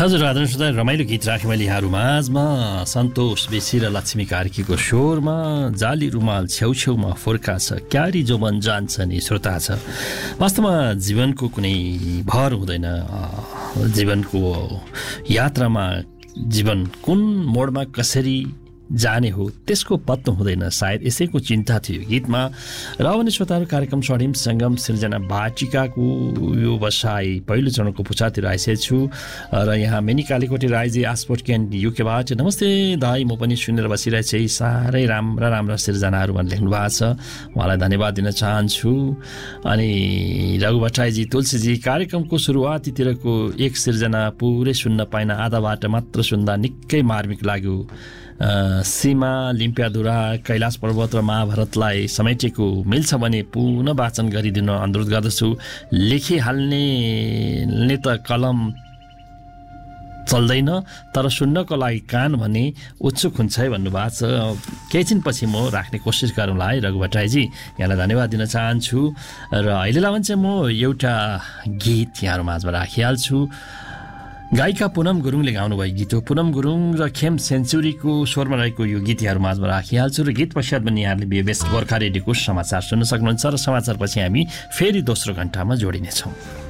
हजुर आदरणीय श्रोता, रमाइलो गीत राखेँ मैले यहाँहरू माझमा। सन्तोष बेसी र लक्ष्मी कार्कीको स्वरमा जाली रुमाल छेउछेउमा फुर्का छ, क्यारी जो मन जान्छ नि श्रोता छ। वास्तवमा जीवनको कुनै भर हुँदैन। जीवनको यात्रामा जीवन कुन मोडमा कसरी जाने हो त्यसको पत्तो हुँदैन सायद, यसैको चिन्ता थियो गीतमा। र पनि श्रोताहरू, कार्यक्रम स्वर्णिम सङ्गम सिर्जना वाटिकाको यो बसाई पहिलो चरणको पुछातिर आइसकेको छु र यहाँ मेनी कालीकोटी राईजी आसपोर्ट क्यान्ड युकेबाट नमस्ते दाई, म पनि सुनेर बसिरहेको छु, साह्रै राम्रा राम्रा सिर्जनाहरू भनेर लेख्नु भएको छ, उहाँलाई धन्यवाद दिन चाहन्छु। अनि रघु भट्टराईजी तुलसीजी, कार्यक्रमको सुरुवातीतिरको एक सिर्जना पुरै सुन्न पाइन, आधा बाटो मात्र सुन्दा निकै मार्मिक लाग्यो। सीमा लिम्पियाधुरा कैलाश पर्वत र महाभारतलाई समेटेको मिल्छ भने पुनः वाचन गरिदिन अनुरोध गर्दछु। लेखिहाल्ने त कलम चल्दैन, तर सुन्नको लागि कान भने उत्सुक हुन्छ है भन्नुभएको छ। केही छिनपछि म राख्ने कोसिस गरौँला है रघु भट्टराईजी, यहाँलाई धन्यवाद दिन चाहन्छु। र अहिलेलाई भने चाहिँ म एउटा गीत यहाँहरू माझमा राखिहाल्छु। गायिका पुनम गुरुङले गाउनुभएको गीत हो। पुनम गुरुङ र खेम सेन्चुरीको स्वरमा रहेको यो गीत यहाँहरू माझमा राखिहाल्छु। र गीत पश्चात पनि यहाँले बेस्ट गोर्खा रेडियोको समाचार सुन्न सक्नुहुन्छ र समाचारपछि हामी फेरि दोस्रो घण्टामा जोडिनेछौँ।